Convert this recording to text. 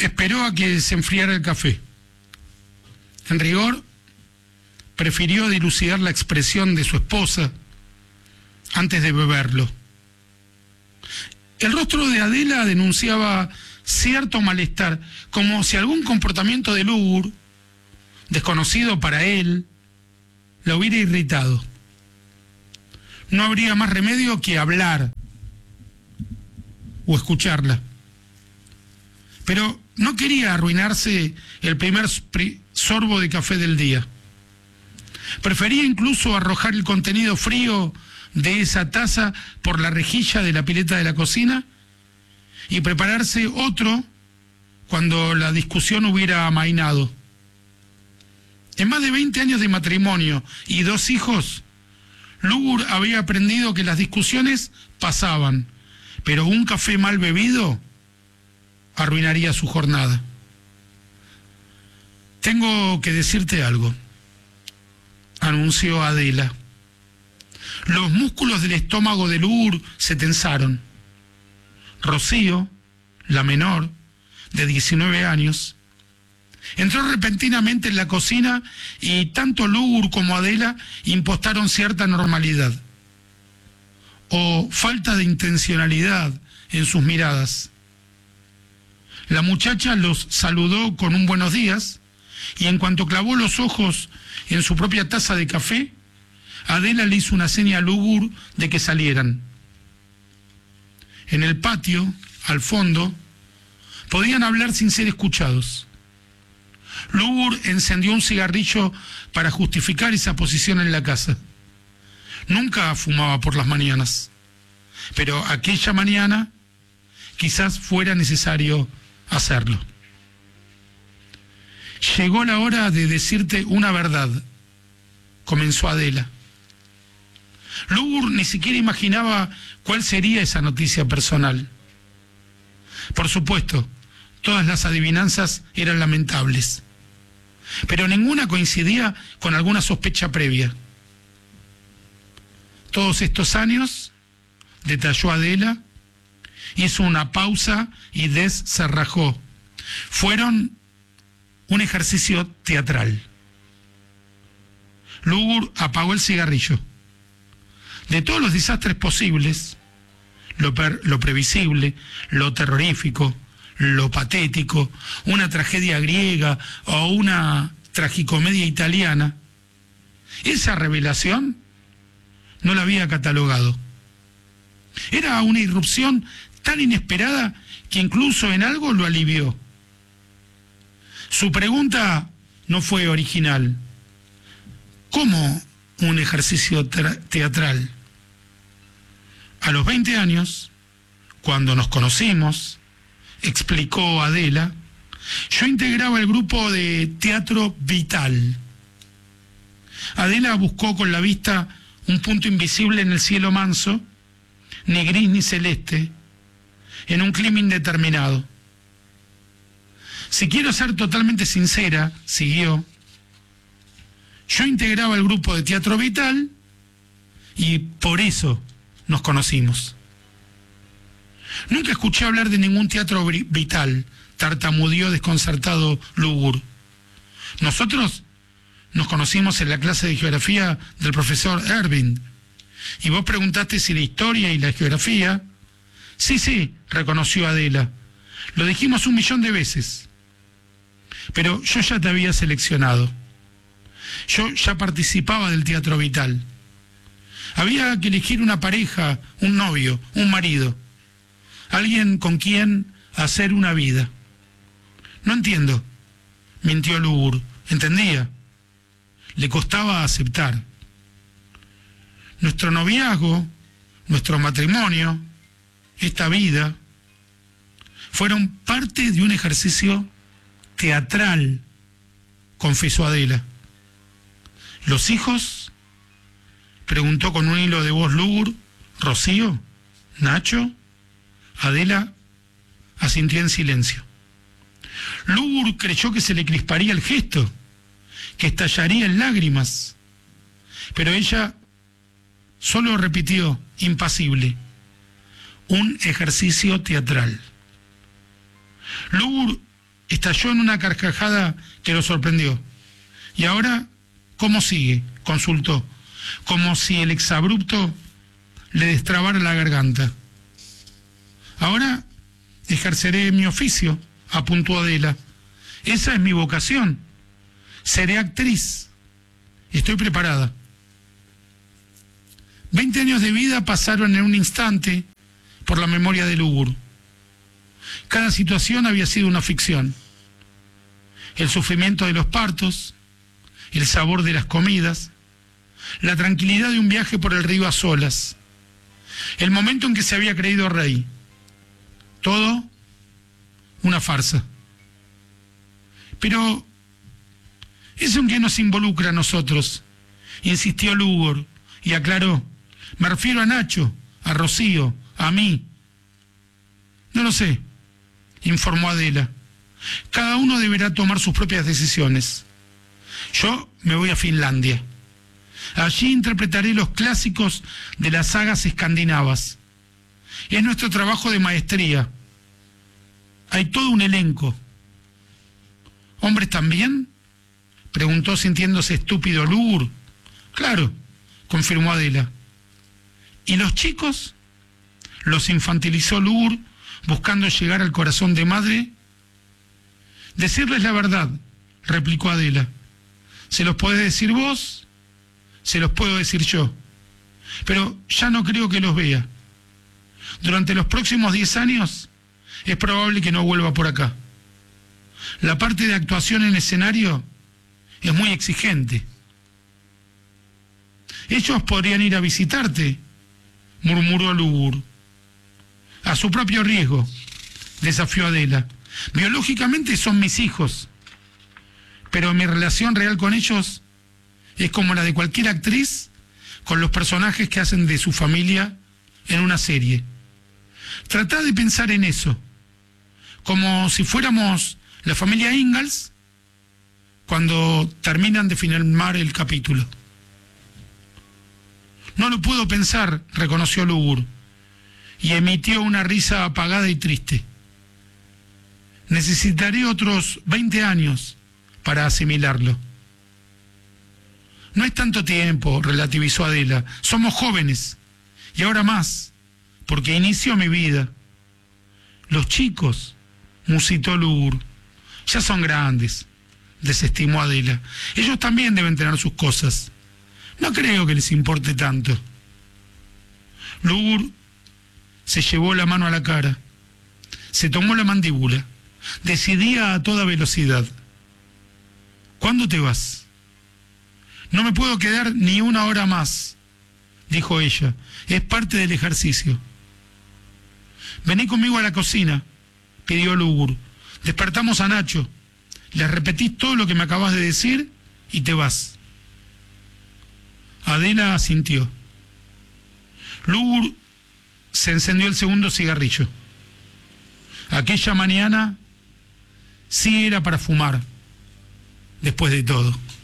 Esperó a que se enfriara el café. En rigor, prefirió dilucidar la expresión de su esposa antes de beberlo. El rostro de Adela denunciaba cierto malestar, como si algún comportamiento de Lugur, desconocido para él, la hubiera irritado. No habría más remedio que hablar o escucharla. Pero no quería arruinarse el primer sorbo de café del día. Prefería incluso arrojar el contenido frío de esa taza por la rejilla de la pileta de la cocina y prepararse otro cuando la discusión hubiera amainado. En más de 20 años de matrimonio y 2 hijos, Lugur había aprendido que las discusiones pasaban, pero un café mal bebido arruinaría su jornada. Tengo que decirte algo, anunció Adela. Los músculos del estómago de Lugur se tensaron. Rocío, la menor, de 19 años, entró repentinamente en la cocina y tanto Lugur como Adela impostaron cierta normalidad o falta de intencionalidad en sus miradas. La muchacha los saludó con un buenos días y en cuanto clavó los ojos en su propia taza de café, Adela le hizo una seña a Lugur de que salieran. En el patio, al fondo, podían hablar sin ser escuchados. Lugur encendió un cigarrillo para justificar esa posición en la casa. Nunca fumaba por las mañanas, pero aquella mañana quizás fuera necesario hacerlo. Llegó la hora de decirte una verdad, comenzó Adela. Lugur ni siquiera imaginaba cuál sería esa noticia personal. Por supuesto, todas las adivinanzas eran lamentables, pero ninguna coincidía con alguna sospecha previa. Todos estos años, detalló Adela, hizo una pausa y se rajó. Fueron un ejercicio teatral. Lugur apagó el cigarrillo. De todos los desastres posibles, lo previsible, lo terrorífico, lo patético, una tragedia griega o una tragicomedia italiana, esa revelación no la había catalogado. Era una irrupción tan inesperada que incluso en algo lo alivió. Su pregunta no fue original. ¿Cómo un ejercicio teatral? A los 20 años, cuando nos conocimos, explicó Adela, yo integraba el grupo de Teatro Vital. Adela buscó con la vista un punto invisible en el cielo manso, ni gris ni celeste, en un clima indeterminado. Si quiero ser totalmente sincera, siguió, yo integraba el grupo de Teatro Vital y por eso nos conocimos. Nunca escuché hablar de ningún teatro vital, tartamudeó desconcertado Lugur. Nosotros nos conocimos en la clase de geografía del profesor Ervin. Y vos preguntaste si la historia y la geografía. Sí, reconoció Adela. Lo dijimos 1.000.000 de veces. Pero yo ya te había seleccionado. Yo ya participaba del teatro vital. Había que elegir una pareja, un novio, un marido. Alguien con quien hacer una vida. No entiendo, mintió Lugur. Entendía. Le costaba aceptar. Nuestro noviazgo, nuestro matrimonio, esta vida, fueron parte de un ejercicio teatral, confesó Adela. ¿Los hijos? Preguntó con un hilo de voz Lugur. ¿Rocío? ¿Nacho? Adela asintió en silencio. Lugur creyó que se le crisparía el gesto, que estallaría en lágrimas, pero ella solo repitió, impasible, un ejercicio teatral. Lugur estalló en una carcajada que lo sorprendió. ¿Y ahora cómo sigue?, consultó, como si el exabrupto le destrabara la garganta. Ahora ejerceré mi oficio, apuntó Adela. Esa es mi vocación. Seré actriz. Estoy preparada. 20 años de vida pasaron en un instante por la memoria de Lugur. Cada situación había sido una ficción. El sufrimiento de los partos, el sabor de las comidas, la tranquilidad de un viaje por el río a solas, el momento en que se había creído rey. Todo una farsa. Pero ¿eso en qué nos involucra a nosotros?, insistió Lugur y aclaró. Me refiero a Nacho, a Rocío, a mí. No lo sé, informó Adela. Cada uno deberá tomar sus propias decisiones. Yo me voy a Finlandia. Allí interpretaré los clásicos de las sagas escandinavas. Es nuestro trabajo de maestría. Hay todo un elenco. ¿Hombres también?, preguntó sintiéndose estúpido Lugur. Claro, confirmó Adela. ¿Y los chicos?, los infantilizó Lugur, buscando llegar al corazón de madre. Decirles la verdad, replicó Adela. Se los podés decir vos, se los puedo decir yo. Pero ya no creo que los vea. Durante los próximos 10 años es probable que no vuelva por acá. La parte de actuación en escenario es muy exigente. Ellos podrían ir a visitarte, murmuró Lugur. A su propio riesgo, desafió Adela. Biológicamente son mis hijos, pero mi relación real con ellos es como la de cualquier actriz con los personajes que hacen de su familia en una serie. Tratá de pensar en eso, como si fuéramos la familia Ingalls cuando terminan de filmar el capítulo. No lo puedo pensar, reconoció Lugur, y emitió una risa apagada y triste. Necesitaré otros 20 años para asimilarlo. No es tanto tiempo, relativizó Adela. Somos jóvenes, y ahora más, porque inicio mi vida. Los chicos, musitó Lugur, ya son grandes, desestimó Adela. Ellos también deben tener sus cosas. No creo que les importe tanto. Lugur se llevó la mano a la cara, se tomó la mandíbula, decidía a toda velocidad. ¿Cuándo te vas? No me puedo quedar ni una hora más, dijo ella. Es parte del ejercicio. Vení conmigo a la cocina, pidió Lugur. Despertamos a Nacho. Le repetís todo lo que me acabas de decir y te vas. Adela asintió. Lugur se encendió el segundo cigarrillo. Aquella mañana sí era para fumar, después de todo.